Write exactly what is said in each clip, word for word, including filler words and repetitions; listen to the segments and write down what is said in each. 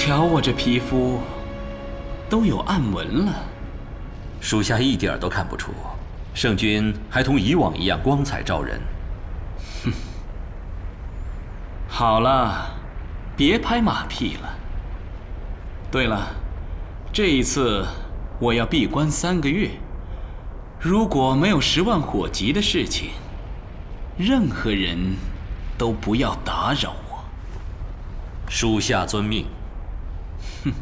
瞧我这皮肤，都有暗纹了。 属下一点都看不出，圣君还同以往一样光彩照人。 哼，好了，别拍马屁了。对了，这一次我要闭关三个月，如果没有十万火急的事情，任何人都不要打扰我。 属下遵命。 哼。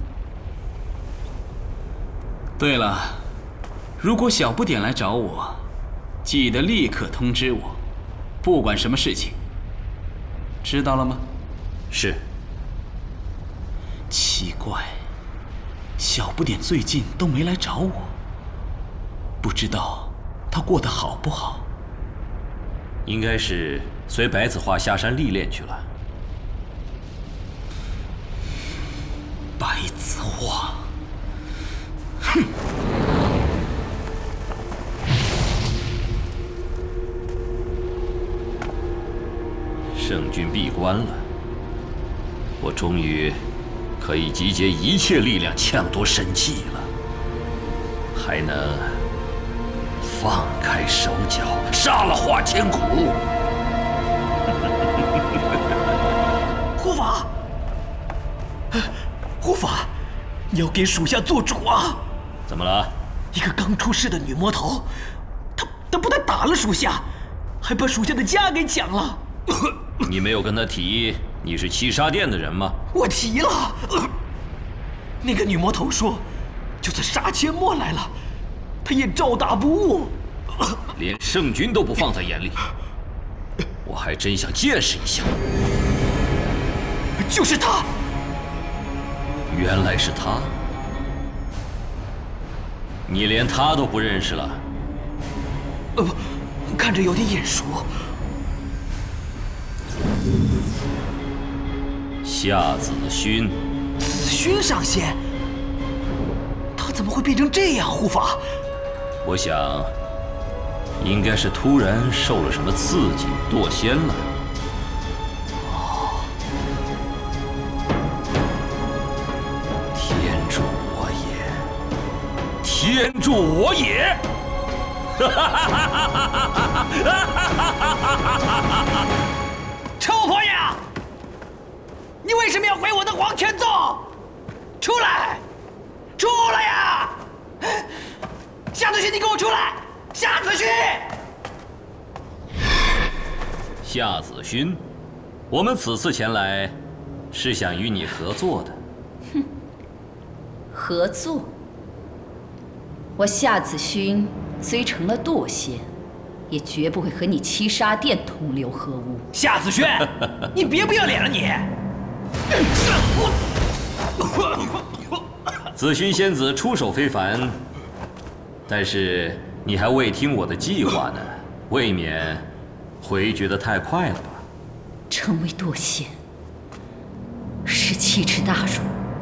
对了，如果小不点来找我，记得立刻通知我，不管什么事情。知道了吗？ 是。 奇怪，小不点最近都没来找我，不知道他过得好不好。 应该是随白子画下山历练去了。 白子画，哼！ 圣君闭关了，我终于可以集结一切力量抢夺神器了，还能放开手脚杀了华千古。 护法，护法，你要给属下做主啊！ 怎么了？ 一个刚出世的女魔头，她她不但打了属下，还把属下的家给抢了。 你没有跟他提你是七杀殿的人吗？ 我提了。呃、那个女魔头说，就算杀阡陌来了，她也照打不误。 连圣君都不放在眼里，我还真想见识一下。 就是他。 原来是他。你连他都不认识了？ 呃不，看着有点眼熟。 夏子勋。 子勋上仙？他怎么会变成这样？护法， 我想，应该是突然受了什么刺激，堕仙了。 哦， 天助我也！天助我也！ 臭婆娘，你为什么要毁我的黄泉宗？出来！出来呀！夏子勋，你给我出来！夏子勋！ 夏子勋，我们此次前来，是想与你合作的。 哼，合作？我夏子勋虽成了堕仙，也绝不会和你七杀殿同流合污。 夏子勋，你别不要脸了你！ 子勋仙子出手非凡，但是你还未听我的计划呢，未免回绝得太快了吧？ 成为堕仙是奇耻大辱，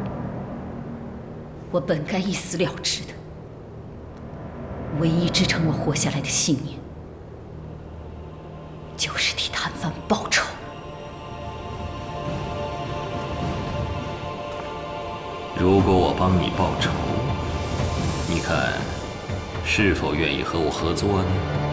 我本该一死了之的。唯一支撑我活下来的信念，就是替谭帆报仇。 如果我帮你报仇，你看是否愿意和我合作呢？